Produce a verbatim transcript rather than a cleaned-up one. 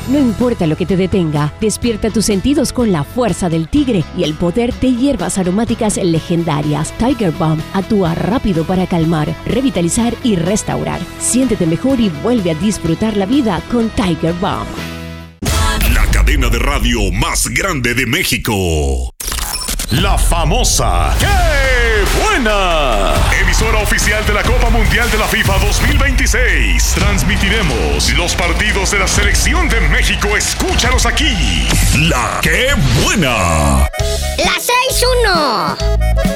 No importa lo que te detenga, despierta tus sentidos con la fuerza del tigre y el poder de hierbas aromáticas legendarias. Tiger Balm actúa rápido para calmar, revitalizar y restaurar. Siéntete mejor y vuelve a disfrutar la vida con Tiger Balm. La cadena de radio más grande de México. La famosa ¡Qué buena! Emisora oficial de la Copa Mundial de la FIFA dos mil veintiséis. Transmitiremos los partidos de la Selección de México. Escúchalos aquí. La ¡Qué buena! La seis uno.